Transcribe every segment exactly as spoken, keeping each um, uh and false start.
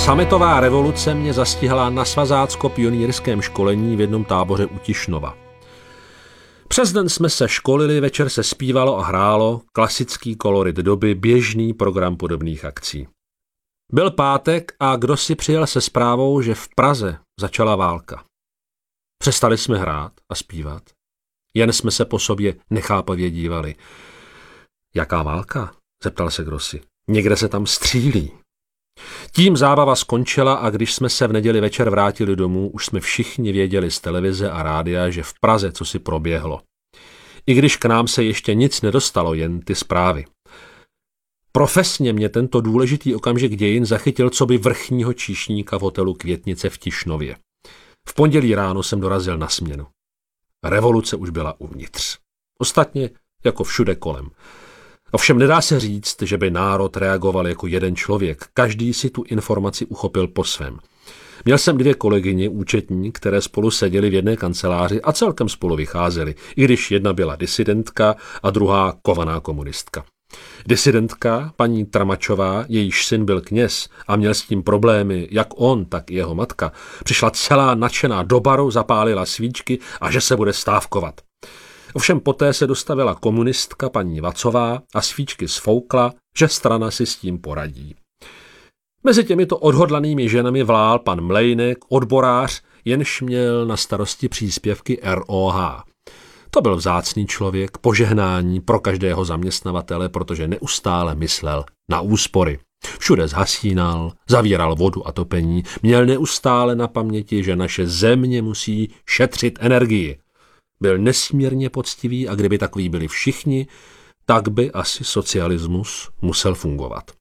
Sametová revoluce mě zastihla na svazácko-pionýrském školení v jednom táboře u Tišnova. Přes den jsme se školili, večer se zpívalo a hrálo, klasický kolorit doby, běžný program podobných akcí. Byl pátek a kdosi přijel se zprávou, že v Praze začala válka. Přestali jsme hrát a zpívat. Jen jsme se po sobě nechápavě dívali. Jaká válka? Zeptal se kdosi. Někde se tam střílí. Tím zábava skončila a když jsme se v neděli večer vrátili domů, už jsme všichni věděli z televize a rádia, že v Praze cosi proběhlo. I když k nám se ještě nic nedostalo, jen ty zprávy. Profesně mě tento důležitý okamžik dějin zachytil coby vrchního číšníka v hotelu Květnice v Tišnově. V pondělí ráno jsem dorazil na směnu. Revoluce už byla uvnitř. Ostatně jako všude kolem. Ovšem nedá se říct, že by národ reagoval jako jeden člověk. Každý si tu informaci uchopil po svém. Měl jsem dvě kolegyně účetní, které spolu seděly v jedné kanceláři a celkem spolu vycházely, i když jedna byla disidentka a druhá kovaná komunistka. Disidentka, paní Tramačová, jejíž syn byl kněz a měl s tím problémy, jak on, tak i jeho matka, přišla celá nadšená do baru, zapálila svíčky a že se bude stávkovat. Ovšem poté se dostavila komunistka paní Vacová a svíčky sfoukla, že strana si s tím poradí. Mezi těmito odhodlanými ženami vlál pan Mlejnek, odborář, jenž měl na starosti příspěvky R O H. To byl vzácný člověk, požehnání pro každého zaměstnavatele, protože neustále myslel na úspory. Všude zhasínal, zavíral vodu a topení, měl neustále na paměti, že naše země musí šetřit energii. Byl nesmírně poctivý a kdyby takový byli všichni, tak by asi socialismus musel fungovat.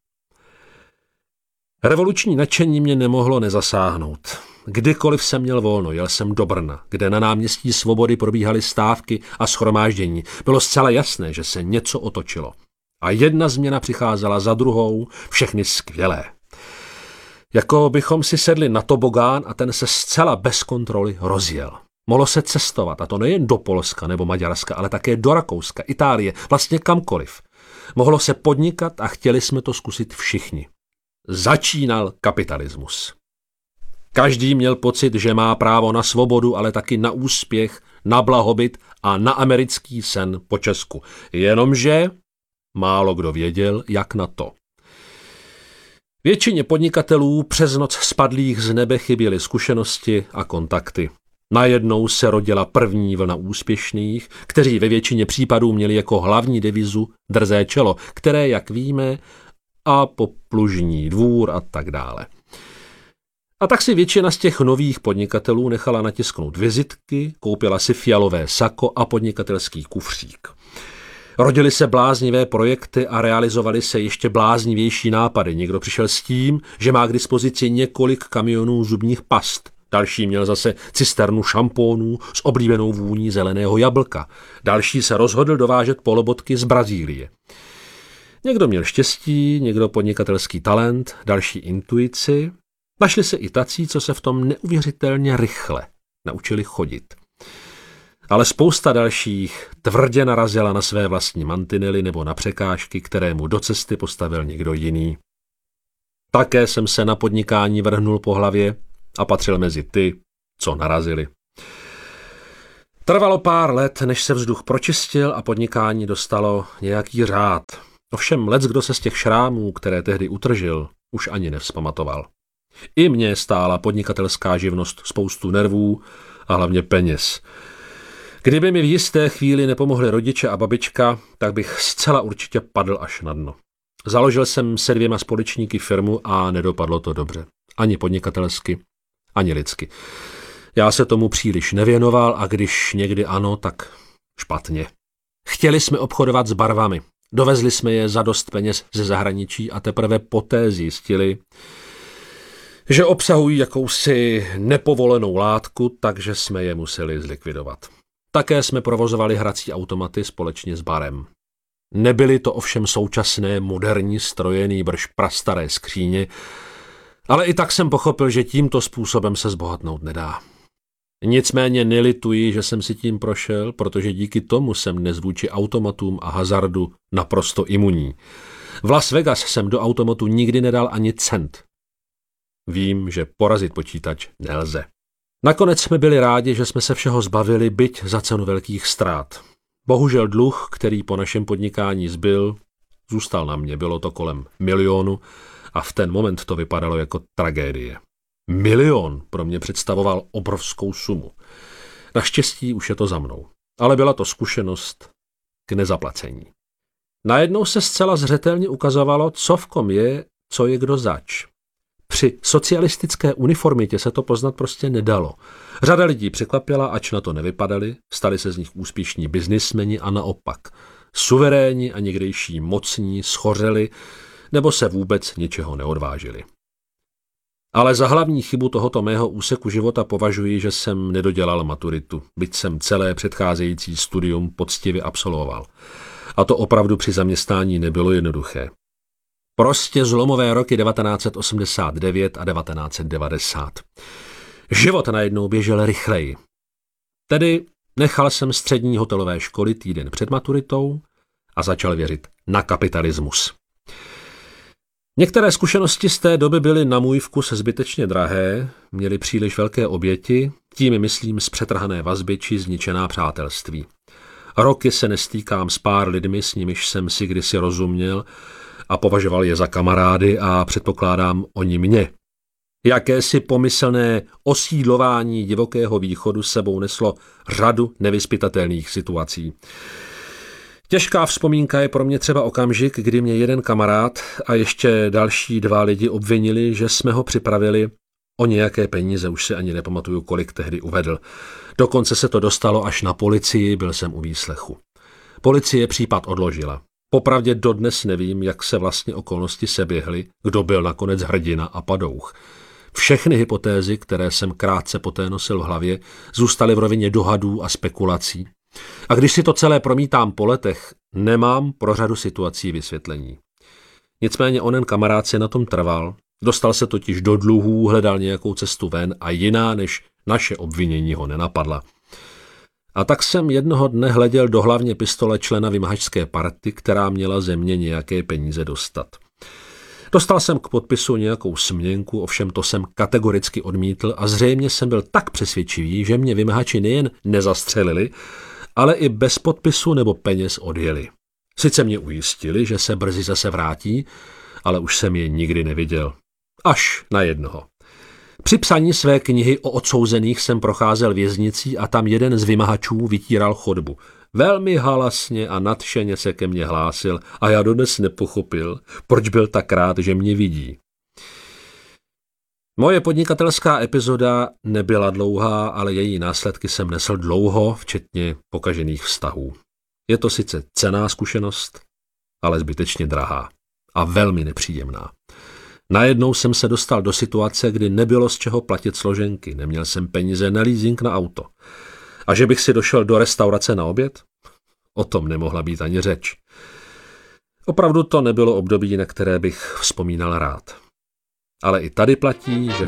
Revoluční nadšení mě nemohlo nezasáhnout. Kdykoliv jsem měl volno, jel jsem do Brna, kde na náměstí Svobody probíhaly stávky a shromáždění. Bylo zcela jasné, že se něco otočilo. A jedna změna přicházela za druhou, všechny skvělé. Jako bychom si sedli na tobogán a ten se zcela bez kontroly rozjel. Mohlo se cestovat, a to nejen do Polska nebo Maďarska, ale také do Rakouska, Itálie, vlastně kamkoliv. Mohlo se podnikat a chtěli jsme to zkusit všichni. Začínal kapitalismus. Každý měl pocit, že má právo na svobodu, ale taky na úspěch, na blahobyt a na americký sen po Česku. Jenomže málo kdo věděl, jak na to. Většině podnikatelů přes noc spadlých z nebe chyběly zkušenosti a kontakty. Najednou se rodila první vlna úspěšných, kteří ve většině případů měli jako hlavní devizu drzé čelo, které, jak víme, a poplužní dvůr a tak dále. A tak si většina z těch nových podnikatelů nechala natisknout vizitky, koupila si fialové sako a podnikatelský kufřík. Rodily se bláznivé projekty a realizovaly se ještě bláznivější nápady. Někdo přišel s tím, že má k dispozici několik kamionů zubních past. Další měl zase cisternu šampónů s oblíbenou vůní zeleného jablka. Další se rozhodl dovážet polobotky z Brazílie. Někdo měl štěstí, někdo podnikatelský talent, další intuici. Našli se i tací, co se v tom neuvěřitelně rychle naučili chodit. Ale spousta dalších tvrdě narazila na své vlastní mantinely nebo na překážky, které mu do cesty postavil někdo jiný. Také jsem se na podnikání vrhnul po hlavě a patřil mezi ty, co narazili. Trvalo pár let, než se vzduch pročistil a podnikání dostalo nějaký řád. Ovšem leckdo se z těch šrámů, které tehdy utržil, už ani nevzpamatoval. I mě stála podnikatelská živnost spoustu nervů a hlavně peněz. Kdyby mi v jisté chvíli nepomohli rodiče a babička, tak bych zcela určitě padl až na dno. Založil jsem se dvěma společníky firmu a nedopadlo to dobře. Ani podnikatelsky, ani lidsky. Já se tomu příliš nevěnoval a když někdy ano, tak špatně. Chtěli jsme obchodovat s barvami. Dovezli jsme je za dost peněz ze zahraničí a teprve poté zjistili, že obsahují jakousi nepovolenou látku, takže jsme je museli zlikvidovat. Také jsme provozovali hrací automaty společně s barem. Nebyly to ovšem současné moderní strojený brž prastaré skříně, ale i tak jsem pochopil, že tímto způsobem se zbohatnout nedá. Nicméně nelituji, že jsem si tím prošel, protože díky tomu jsem dnes vůči automatům a hazardu naprosto imunní. V Las Vegas jsem do automatu nikdy nedal ani cent. Vím, že porazit počítač nelze. Nakonec jsme byli rádi, že jsme se všeho zbavili, byť za cenu velkých ztrát. Bohužel dluh, který po našem podnikání zbyl, zůstal na mě. Bylo to kolem milionu a v ten moment to vypadalo jako tragédie. Milion pro mě představoval obrovskou sumu. Naštěstí už je to za mnou. Ale byla to zkušenost k nezaplacení. Najednou se zcela zřetelně ukazovalo, co v kom je, co je kdo zač. Při socialistické uniformitě se to poznat prostě nedalo. Řada lidí překvapila, ač na to nevypadali, stali se z nich úspěšní biznismeni a naopak. Suverénní a někdejší mocní schořeli nebo se vůbec ničeho neodvážili. Ale za hlavní chybu tohoto mého úseku života považuji, že jsem nedodělal maturitu, byť jsem celé předcházející studium poctivě absolvoval. A to opravdu při zaměstnání nebylo jednoduché. Prostě zlomové roky devatenáct set osmdesát devět a devatenáct set devadesát. Život najednou běžel rychleji. Tedy nechal jsem střední hotelové školy týden před maturitou a začal věřit na kapitalismus. Některé zkušenosti z té doby byly na můj vkus zbytečně drahé, měly příliš velké oběti, tím myslím zpřetrhané vazby či zničená přátelství. Roky se nestýkám s pár lidmi, s nimiž jsem si kdysi rozuměl a považoval je za kamarády a předpokládám oni mě. Jakési pomyslné osídlování divokého východu sebou neslo řadu nevyzpytatelných situací. Těžká vzpomínka je pro mě třeba okamžik, kdy mě jeden kamarád a ještě další dva lidi obvinili, že jsme ho připravili o nějaké peníze, už si ani nepamatuju, kolik tehdy uvedl. Dokonce se to dostalo až na policii, byl jsem u výslechu. Policie případ odložila. Popravdě dodnes nevím, jak se vlastně okolnosti seběhly, kdo byl nakonec hrdina a padouch. Všechny hypotézy, které jsem krátce poté nosil v hlavě, zůstaly v rovině dohadů a spekulací. A když si to celé promítám po letech, nemám pro řadu situací vysvětlení. Nicméně onen kamarád si na tom trval, dostal se totiž do dluhů, hledal nějakou cestu ven a jiná než naše obvinění ho nenapadla. A tak jsem jednoho dne hleděl do hlavně pistole člena vymahačské party, která měla ze mě nějaké peníze dostat. Dostal jsem k podpisu nějakou směnku, ovšem to jsem kategoricky odmítl a zřejmě jsem byl tak přesvědčivý, že mě vymahači nejen nezastřelili, ale i bez podpisu nebo peněz odjeli. Sice mě ujistili, že se brzy zase vrátí, ale už jsem je nikdy neviděl. Až na jednoho. Při psaní své knihy o odsouzených jsem procházel věznicí a tam jeden z vymahačů vytíral chodbu. Velmi halasně a nadšeně se ke mně hlásil a já dodnes nepochopil, proč byl tak rád, že mě vidí. Moje podnikatelská epizoda nebyla dlouhá, ale její následky jsem nesl dlouho, včetně pokažených vztahů. Je to sice cenná zkušenost, ale zbytečně drahá a velmi nepříjemná. Najednou jsem se dostal do situace, kdy nebylo z čeho platit složenky, neměl jsem peníze na leasing na auto. A že bych si došel do restaurace na oběd? O tom nemohla být ani řeč. Opravdu to nebylo období, na které bych vzpomínal rád. Ale i tady platí, že